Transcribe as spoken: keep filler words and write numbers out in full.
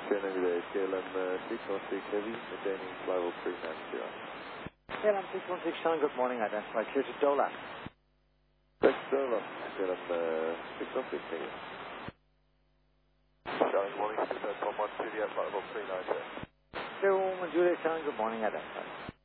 Shannon today, K L M uh, six one six Heavy, maintaining level three nine zero. K L M six one six Sean, good morning, identified clear to Dola. Six Dola, K L M uh, six one six Heavy. Charlie, good morning, Susan, one one two, level three nine zero. Zero one Juliet Sean, good morning, identified.